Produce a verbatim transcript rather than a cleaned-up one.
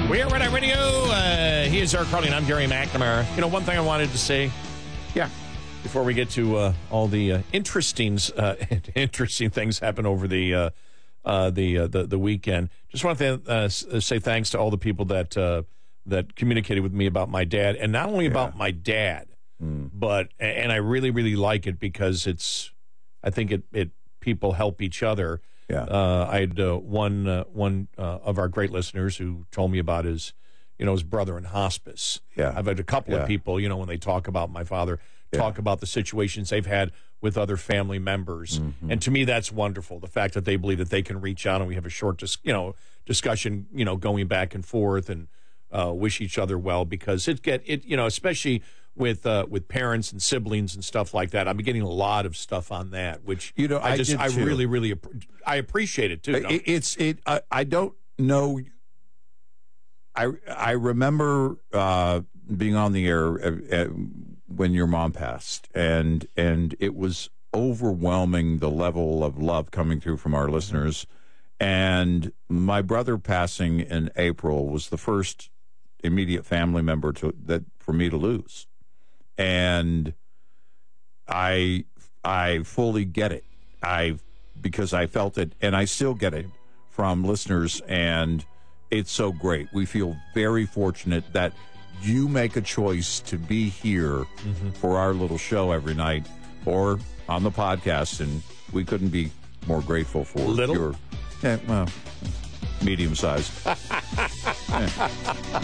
We are Red Eye Radio. Uh, he is Eric Carly, and I'm Gary McNamara. You know, one thing I wanted to say, yeah, before we get to uh, all the uh, interesting, uh, interesting things happen over the uh, uh, the, uh, the the weekend. Just want to uh, say thanks to all the people that uh, that communicated with me about my dad, and not only yeah. about my dad, mm. but and I really really like it because it's, I think it it people help each other. Yeah, uh, I had uh, one uh, one uh, of our great listeners who told me about his, you know, his brother in hospice. Yeah, I've had a couple yeah. of people, you know, when they talk about my father, yeah. talk about the situations they've had with other family members, mm-hmm. and to me, that's wonderful. The fact that they believe that they can reach out and we have a short, dis- you know, discussion, you know, going back and forth and uh, wish each other well, because it get it, you know, especially with uh, with parents and siblings and stuff like that. I'm getting a lot of stuff on that, which you know, I, I just did I too. really really I appreciate it too. It, it's it. I, I don't know. I I remember uh, being on the air at, at, when your mom passed, and and it was overwhelming, the level of love coming through from our listeners. And my brother passing in April was the first immediate family member to that for me to lose. And I I fully get it. I because I felt it, and I still get it from listeners, and it's so great. We feel very fortunate that you make a choice to be here mm-hmm. for our little show every night or on the podcast, and we couldn't be more grateful for little? your yeah, well, medium size. yeah.